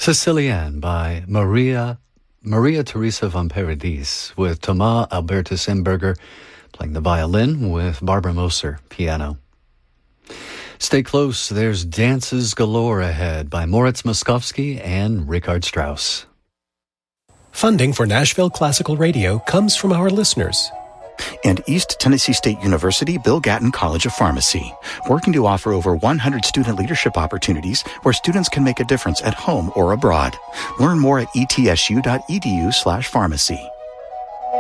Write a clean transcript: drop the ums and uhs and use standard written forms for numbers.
Sicilienne by Maria Teresa von Paradis, with Thomas Albertus Imberger playing the violin, with Barbara Moser piano. Stay close, there's Dances Galore ahead by Moritz Moskowski and Richard Strauss. Funding for Nashville Classical Radio comes from our listeners. And East Tennessee State University Bill Gatton College of Pharmacy, working to offer over 100 student leadership opportunities where students can make a difference at home or abroad. Learn more at etsu.edu/pharmacy.